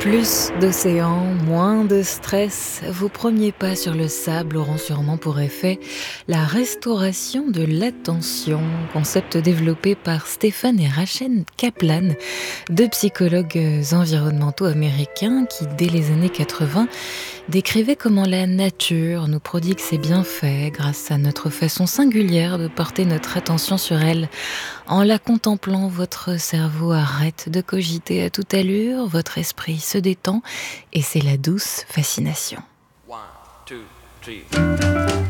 Plus d'océan, moins de stress, vos premiers pas sur le sable auront sûrement pour effet la restauration de l'attention, concept développé par Stéphane et Rachel Kaplan, deux psychologues environnementaux américains qui, dès les années 80, décrivaient comment la nature nous prodigue ses bienfaits grâce à notre façon singulière de porter notre attention sur elle. En la contemplant, votre cerveau arrête de cogiter à toute allure, votre esprit se détend et c'est la douce fascination. 1, 2, 3.